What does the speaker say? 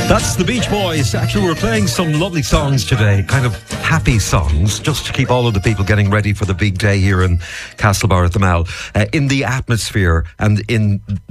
That's the Beach Boys. Actually, we're playing some lovely songs today, kind of happy songs, just to keep all of the people getting ready for the big day here in Castlebar at the Mall, in the atmosphere and in